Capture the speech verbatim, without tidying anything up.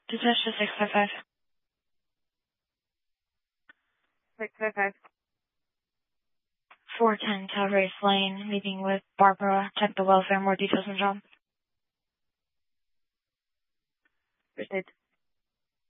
Detention six five five. six five five. four ten Tavares Lane, meeting with Barbara. Check the welfare, more details on job. Proceed.